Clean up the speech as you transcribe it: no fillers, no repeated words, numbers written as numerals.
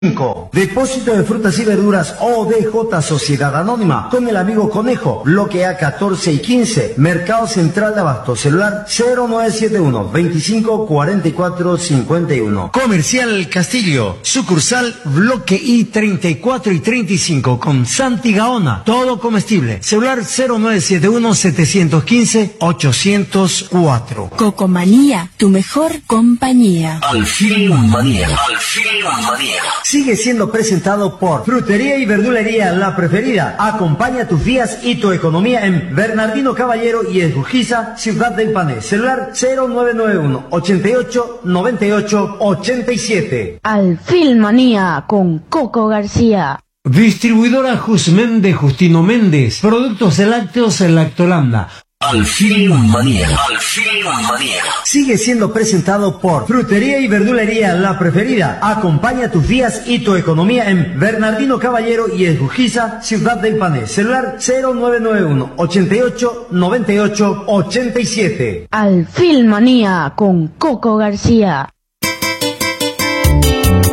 5. Depósito de frutas y verduras ODJ Sociedad Anónima con el amigo Conejo, bloque A 14 y 15, Mercado Central de Abasto, celular 0971 25 44 51. Comercial Castillo, sucursal bloque I 34 y 35 con Santi Gaona, todo comestible, celular 0971 715 804. Cocomanía, tu mejor compañía. Alfilmanía. Sigue siendo presentado por Frutería y Verdulería La Preferida. Acompaña tus días y tu economía en Bernardino Caballero y Esgujiza, Ciudad del Pané. Celular 0991 88 98 87. Alfilmanía con Coco García. Distribuidora Jusmen de Justino Méndez. Productos lácteos en Lactolanda. Alfilmanía. Sigue siendo presentado por Frutería y Verdulería La Preferida. Acompaña tus días y tu economía en Bernardino Caballero y Esgujiza, Ciudad del Pané. Celular 0991 88 98 87. Alfilmanía con Coco García.